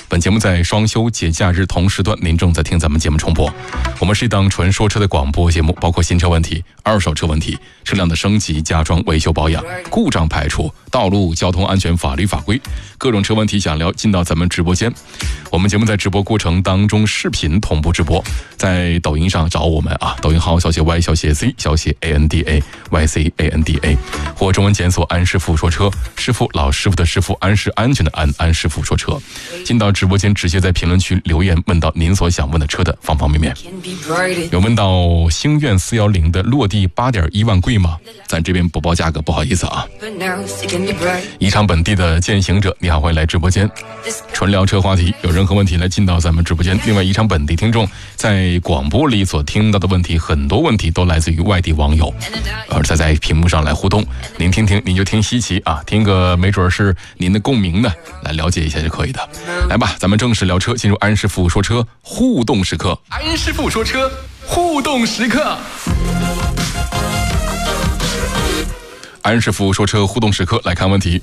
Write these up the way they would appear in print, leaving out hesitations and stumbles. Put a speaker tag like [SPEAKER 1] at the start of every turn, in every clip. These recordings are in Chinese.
[SPEAKER 1] 本节目在双休节假日同时段，您正在听咱们节目重播。我们是一档纯说车的广播节目，包括新车问题、二手车问题、车辆的升级、加装、维修保养、故障排除、道路交通安全法律法规，各种车问题想聊，进到咱们直播间。我们节目在直播过程当中视频同步直播，在抖音上找我们啊，抖音号小写 Y 小写 Z 小写 ANDA YCANDA， 或中文检索安师傅说车，师傅老师傅的师傅，安是安全的安，安师傅说车。进到直播间，直接在评论区留言，问到您所想问的车的方方面面。有问到星愿410的落地8.1万贵吗？咱这边不报价格，不好意思啊。宜昌本地的践行者，你好，欢迎来直播间，纯聊车话题，有任何问题来进到咱们直播间。另外，宜昌本地听众在广播里所听到的问题，很多问题都来自于外地网友，在屏幕上来互动，您听听，您就听稀奇啊，听个没准是您的共鸣的，来了解一下就可以的。来吧，咱们正式聊车，进入安师傅说车互动时刻。安师傅说车互动时刻。安师傅说车互动时刻，来看问题。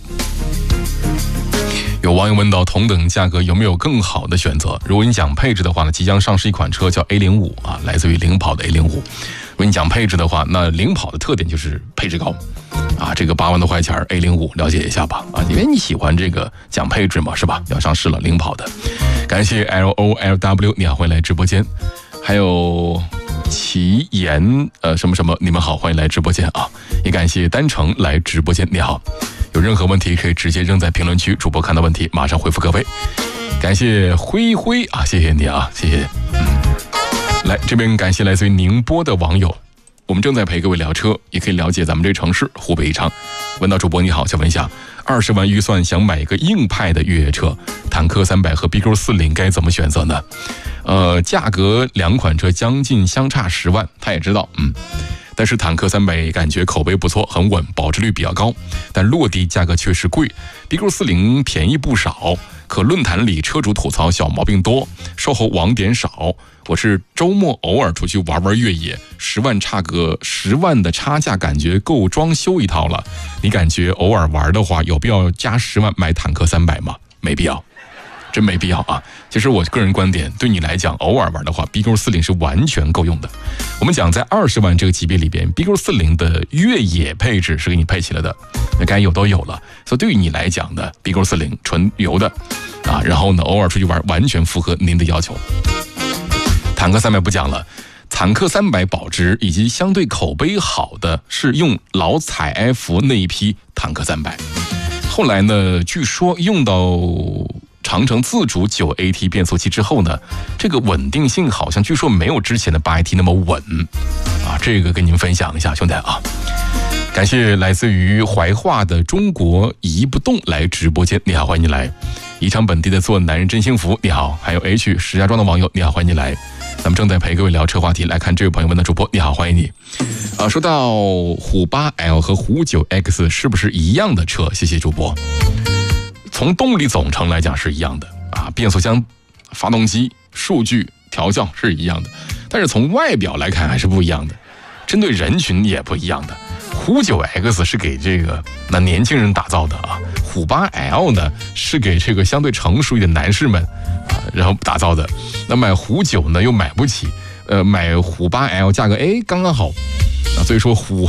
[SPEAKER 1] 有网友问到，同等价格有没有更好的选择？如果你讲配置的话呢，即将上市一款车叫 A05 啊，来自于领跑的 A05。如果你讲配置的话，那领跑的特点就是配置高啊，这个8万多块钱 A05 了解一下吧啊，因为你喜欢这个讲配置嘛，是吧？要上市了，领跑的。感谢 LOLW， 你好，欢迎来直播间。还有奇言什么什么，你们好，欢迎来直播间啊！也感谢单程来直播间，你好。有任何问题可以直接扔在评论区，主播看到问题马上回复各位。感谢灰灰啊，谢谢你啊，谢谢。来这边感谢来自于宁波的网友，我们正在陪各位聊车，也可以了解咱们这城市湖北宜昌。问到主播你好，想问一下，20万预算想买一个硬派的越野车，坦克300和 BQ40该怎么选择呢？价格两款车将近相差10万，他也知道，但是坦克300感觉口碑不错，很稳，保值率比较高，但落地价格确实贵。BQ40便宜不少，可论坛里车主吐槽小毛病多，售后网点少。我是周末偶尔出去玩玩越野，10万的差价感觉够装修一套了。你感觉偶尔玩的话，有必要加10万买坦克300吗？没必要。真没必要啊！其实我个人观点，对你来讲，偶尔玩的话 ，BQ40是完全够用的。我们讲在20万这个级别里边 ，BQ40的越野配置是给你配齐了的，那该有都有了。所以对于你来讲的 BQ40纯油的啊，然后呢，偶尔出去玩，完全符合您的要求。坦克300不讲了，坦克300保值以及相对口碑好的是用老采埃孚那一批坦克300，后来呢，据说用到长城自主9AT 变速器之后呢，这个稳定性好像据说没有之前的8AT 那么稳啊，这个跟您分享一下，兄弟啊！感谢来自于怀化的中国移不动来直播间，你好，欢迎你来。宜昌本地的做男人真幸福，你好。还有 H 石家庄的网友，你好，欢迎你来。咱们正在陪各位聊车话题，来看这位朋友问的主播，你好，欢迎你。说到虎8L 和虎9X 是不是一样的车？谢谢主播。从动力总成来讲是一样的啊，变速箱、发动机、数据调教是一样的，但是从外表来看还是不一样的，针对人群也不一样的。虎9X 是给这个年轻人打造的啊，虎8L 呢是给这个相对成熟一点的男士们然后打造的。那买虎9呢又买不起，买虎8L价格刚刚好。所以说虎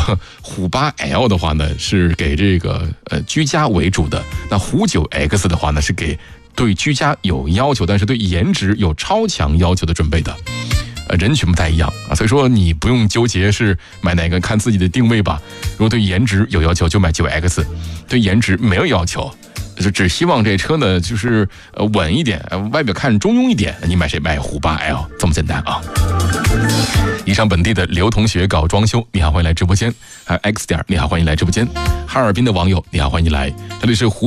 [SPEAKER 1] 8L 的话呢是给这个居家为主的，那虎9X 的话呢是给对居家有要求但是对颜值有超强要求的准备的，人群不太一样啊，所以说你不用纠结是买哪个，看自己的定位吧。如果对颜值有要求就买9X， 对颜值没有要求，就只希望这车呢就是稳一点，外表看中庸一点，你买谁？买虎8L， 这么简单啊。宜昌本地的刘同学搞装修，你好，欢迎来直播间。还有 X 点，你好，欢迎来直播间。哈尔滨的网友，你好，欢迎来。这里是湖